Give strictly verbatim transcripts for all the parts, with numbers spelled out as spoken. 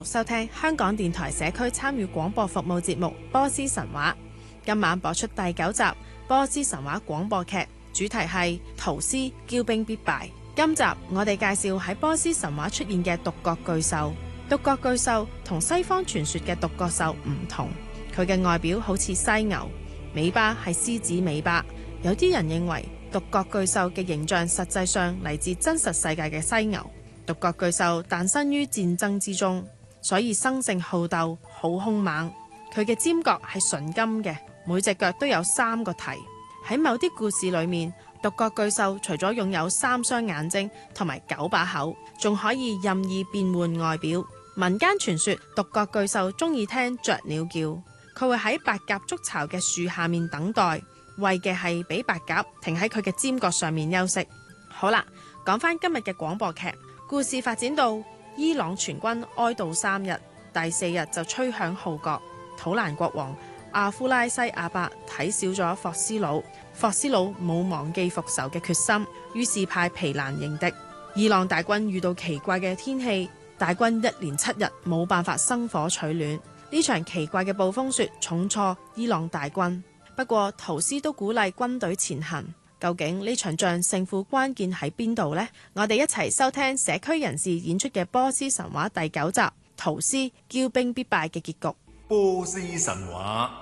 收聽香港電台社區參與廣播服務節目《波斯神話》，今晚播出第九集《波斯神話》廣播劇，主題係圖斯驕兵必敗。今集我哋介紹喺波斯神話出現嘅獨角巨獸。獨角巨獸同西方傳說嘅獨角獸唔同，佢嘅外表好似犀牛，尾巴係獅子尾巴。有啲人認為獨角巨獸嘅形象實際上嚟自真實世界嘅犀牛。獨角巨獸誕生於戰爭之中，所以生性好鬥，好兇猛。佢嘅尖角係純金嘅，每隻腳都有三個蹄。喺某啲故事裏面，獨角巨獸除咗擁有三雙眼睛同埋九把口，仲可以任意變換外表。民間傳說獨角巨獸中意聽雀鳥叫，佢會喺白鴿築巢嘅樹下面等待，為嘅係俾白鴿停喺佢嘅尖角上面休息。好啦，講翻今日嘅廣播劇，故事發展到伊朗全軍哀悼三日，第四日就吹響號角。土蘭國王阿夫拉西亞伯睇小咗霍斯魯，霍斯魯冇忘記復仇嘅決心，於是派皮蘭迎敵。伊朗大軍遇到奇怪嘅天氣，大軍一連七日冇辦法生火取暖。呢場奇怪嘅暴風雪重挫伊朗大軍，不過圖斯都鼓勵軍隊前行。究竟呢場仗勝負關鍵喺邊度呢？我哋一齊收聽社區人士演出嘅波斯神話第九集《圖斯驕兵必敗》嘅結局。 波斯神話。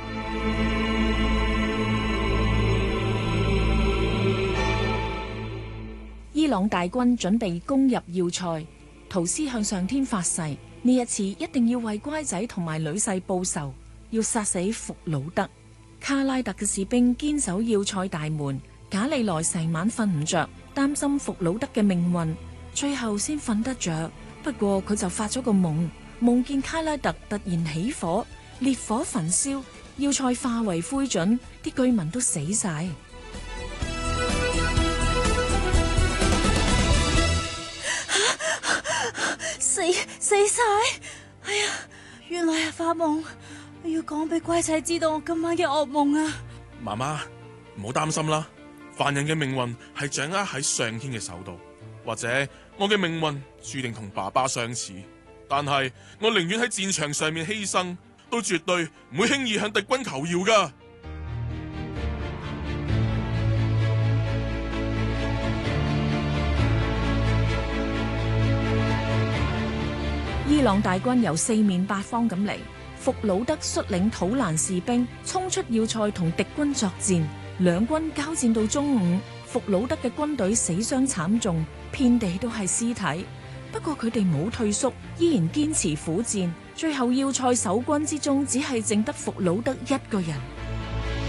伊朗大軍準備攻入要塞，圖斯向上天發誓，呢一次一定要為乖仔同埋女婿報仇，要殺死弗魯德。卡拉特嘅士兵堅守要塞大門，賈利萊成晚瞓唔着，擔心弗魯德嘅命運，最後先瞓得着。不過佢就發咗個夢，夢見卡拉特突然起火，烈火焚燒，要塞化為灰燼，啲居民都死晒。 死死晒！哎呀，原來係發夢，我要講俾乖仔知道我今晚嘅噩夢啊！ 媽媽，唔好擔心啦，凡人嘅命運係掌握喺上天嘅手度，或者我嘅命運注定同爸爸相似，但係我寧願喺戰場上面犧牲，都絕對唔會輕易向敵軍求饒噶。 伊朗大軍由四面八方咁嚟，弗魯德率領土蘭士兵衝出要塞同敵軍作戰，兩軍交戰到中午，弗魯德嘅軍隊死傷慘重，遍地都係屍體。不過佢哋冇退縮，依然堅持苦戰，最後要塞守軍之中只係剩得弗魯德一個人。